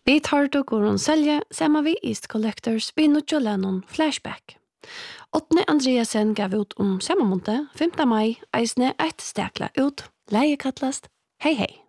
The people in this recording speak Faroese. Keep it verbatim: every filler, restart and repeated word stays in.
Vi tar då går hon sälja samma vi East Collectors vi nutjo Lennon Flashback. Åttne Andreasen gav ut om samma månad, femte maj, eisne ett stekla ut, leie kattlast, hei hei.